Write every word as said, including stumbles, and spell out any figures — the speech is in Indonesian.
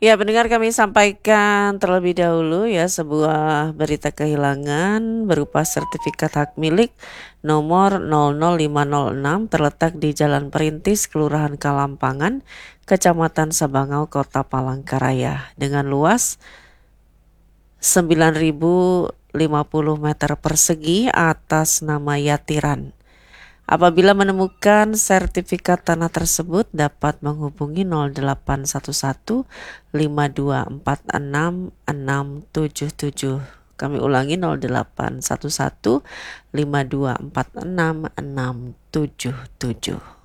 Ya, pendengar, kami sampaikan terlebih dahulu ya sebuah berita kehilangan berupa sertifikat hak milik nomor nol nol lima nol enam terletak di Jalan Perintis, Kelurahan Kalampangan, Kecamatan Sabangau, Kota Palangkaraya dengan luas sembilan ribu lima puluh meter persegi atas nama Yatiran. Apabila menemukan sertifikat tanah tersebut dapat menghubungi nol delapan satu satu lima dua empat enam enam tujuh tujuh. Kami ulangi nol delapan satu satu lima dua empat enam enam tujuh tujuh.